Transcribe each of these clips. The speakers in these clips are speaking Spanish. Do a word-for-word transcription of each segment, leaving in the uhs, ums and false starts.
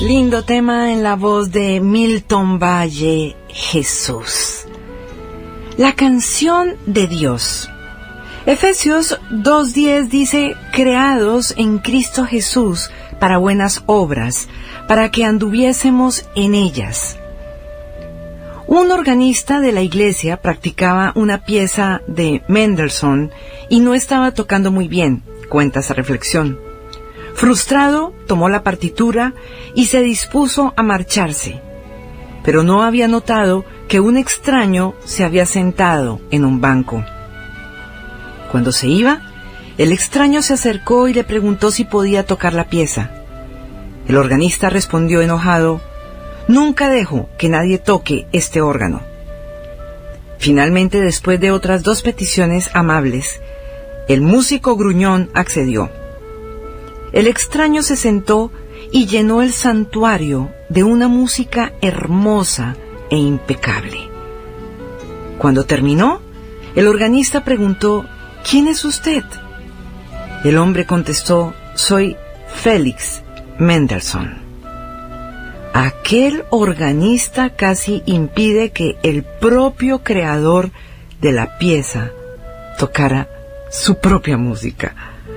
Lindo tema en la voz de Milton Valle, Jesús. La canción de Dios. Efesios dos diez dice, creados en Cristo Jesús para buenas obras, para que anduviésemos en ellas. Un organista de la iglesia practicaba una pieza de Mendelssohn y no estaba tocando muy bien, cuenta esa reflexión. Frustrado, tomó la partitura y se dispuso a marcharse, pero no había notado que un extraño se había sentado en un banco. Cuando se iba, el extraño se acercó y le preguntó si podía tocar la pieza. El organista respondió enojado, «Nunca dejo que nadie toque este órgano». Finalmente, después de otras dos peticiones amables, el músico gruñón accedió. El extraño se sentó y llenó el santuario de una música hermosa e impecable. Cuando terminó, el organista preguntó, «¿Quién es usted?». El hombre contestó, «Soy Félix Mendelssohn». Aquel organista casi impide que el propio creador de la pieza tocara su propia música.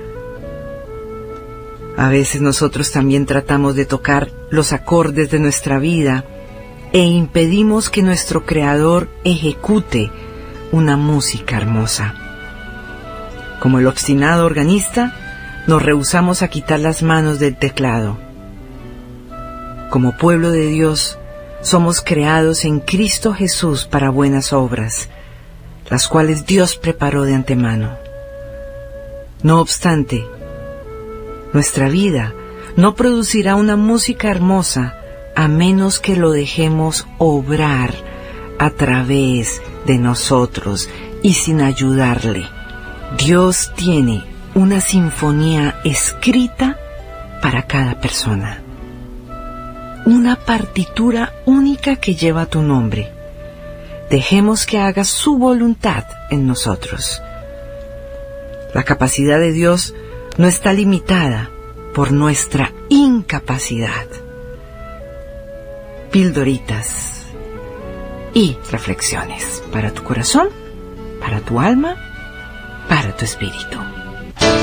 A veces nosotros también tratamos de tocar los acordes de nuestra vida e impedimos que nuestro creador ejecute una música hermosa. Como el obstinado organista, nos rehusamos a quitar las manos del teclado. Como pueblo de Dios, somos creados en Cristo Jesús para buenas obras, las cuales Dios preparó de antemano. No obstante, nuestra vida no producirá una música hermosa a menos que lo dejemos obrar a través de nosotros y sin ayudarle. Dios tiene una sinfonía escrita para cada persona. Una partitura única que lleva tu nombre. Dejemos que haga su voluntad en nosotros. La capacidad de Dios no está limitada por nuestra incapacidad. Pildoritas y reflexiones para tu corazón, para tu alma, para tu espíritu.